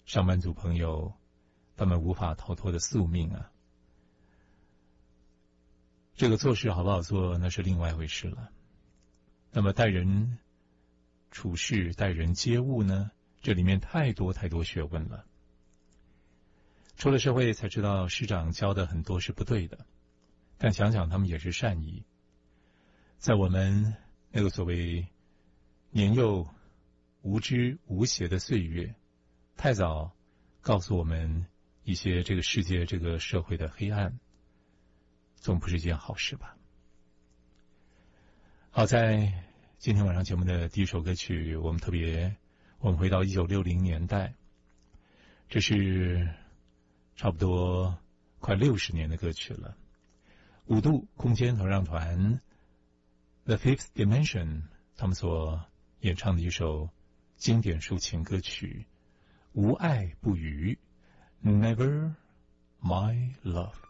上班族朋友他们无法逃脱的宿命啊。这个做事好不好做，那是另外一回事了。那么待人处事、待人接物呢，这里面太多学问了。出了社会才知道师长教的很多是不对的，但想想他们也是善意。在我们那个所谓年幼无知无邪的岁月，太早告诉我们一些这个世界这个社会的黑暗，总不是一件好事吧。好，在今天晚上节目的第一首歌曲，我们回到1960年代，这是差不多快60年的歌曲了。5度空间合唱团 The Fifth Dimension 他们所演唱的一首经典抒情歌曲《无爱不语》 Never My Love。